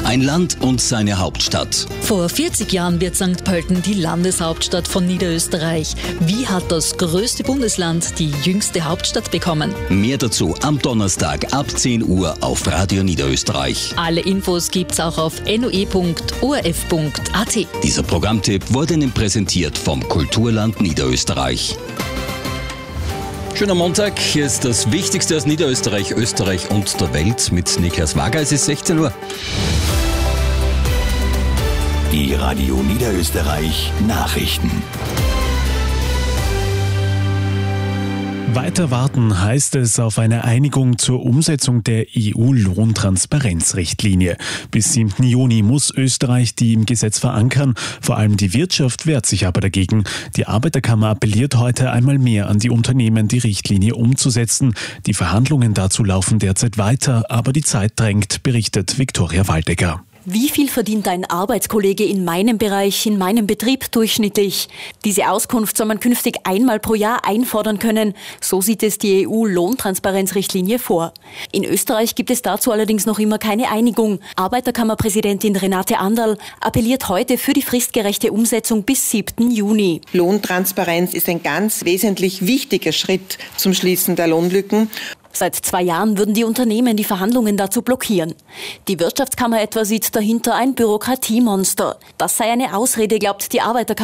Ein Land und seine Hauptstadt. Vor 40 Jahren wird St. Pölten die Landeshauptstadt von Niederösterreich. Wie hat das größte Bundesland die jüngste Hauptstadt bekommen? Mehr dazu am Donnerstag ab 10 Uhr auf Radio Niederösterreich. Alle Infos gibt's auch auf noe.orf.at. Dieser Programmtipp wurde Ihnen präsentiert vom Kulturland Niederösterreich. Schöner Montag, hier ist das Wichtigste aus Niederösterreich, Österreich und der Welt mit Niklas Wager. Es ist 16 Uhr. Die Radio Niederösterreich Nachrichten. Weiter warten heißt es auf eine Einigung zur Umsetzung der EU-Lohntransparenzrichtlinie. Bis 7. Juni muss Österreich die im Gesetz verankern. Vor allem die Wirtschaft wehrt sich aber dagegen. Die Arbeiterkammer appelliert heute einmal mehr an die Unternehmen, die Richtlinie umzusetzen. Die Verhandlungen dazu laufen derzeit weiter, aber die Zeit drängt, berichtet Viktoria Waldecker. Wie viel verdient ein Arbeitskollege in meinem Bereich, in meinem Betrieb durchschnittlich? Diese Auskunft soll man künftig einmal pro Jahr einfordern können. So sieht es die EU-Lohntransparenzrichtlinie vor. In Österreich gibt es dazu allerdings noch immer keine Einigung. Arbeiterkammerpräsidentin Renate Anderl appelliert heute für die fristgerechte Umsetzung bis 7. Juni. Lohntransparenz ist ein ganz wesentlich wichtiger Schritt zum Schließen der Lohnlücken. Seit 2 Jahren würden die Unternehmen die Verhandlungen dazu blockieren. Die Wirtschaftskammer etwa sieht dahinter ein Bürokratiemonster. Das sei eine Ausrede, glaubt die Arbeiterkammer.